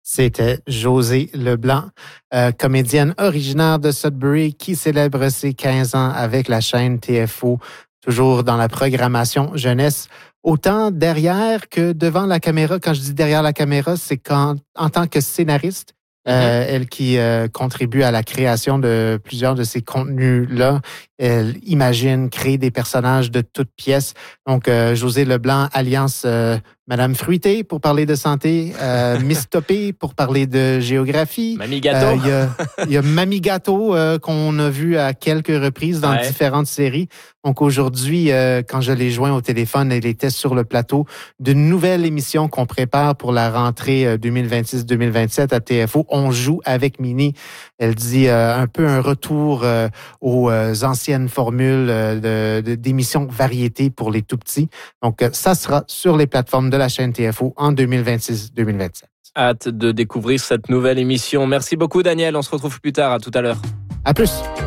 C'était Josée Leblanc, comédienne originaire de Sudbury qui célèbre ses 15 ans avec la chaîne TFO, toujours dans la programmation jeunesse. Autant derrière que devant la caméra. Quand je dis derrière la caméra, c'est en tant que scénariste, elle qui contribue à la création de plusieurs de ces contenus-là. Elle imagine, crée des personnages de toutes pièces. Donc, Josée Leblanc, alliance Madame Fruité pour parler de santé, Miss Topé pour parler de géographie. Mamie Gâteau. Il y a Mamie Gâteau qu'on a vu à quelques reprises dans différentes séries. Donc aujourd'hui, quand je l'ai joint au téléphone, elle était sur le plateau d'une nouvelle émission qu'on prépare pour la rentrée 2026-2027 à TFO. On joue avec Mini. Elle dit un peu un retour aux anciennes formules d'émissions variétés pour les tout-petits. Donc ça sera sur les plateformes de la chaîne TFO en 2026-2027. Hâte de découvrir cette nouvelle émission. Merci beaucoup Daniel, on se retrouve plus tard, à tout à l'heure. À plus.